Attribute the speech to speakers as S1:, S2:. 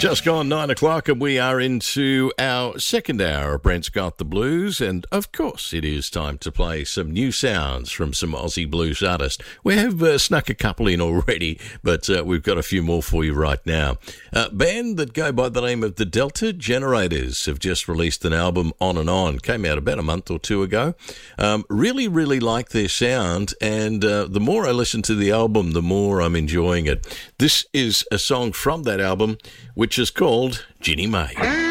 S1: Just gone 9 o'clock and we are into our second hour of Brent's Got the Blues, and of course it is time to play some new sounds from some Aussie blues artists. We have snuck a couple in already, but we've got a few more for you right now. Band that go by the name of the Delta Generators have just released an album, On and On. Came out about a month or two ago. Really like their sound, and the more I listen to the album, the more I'm enjoying it. This is a song from that album, which is called Ginny May.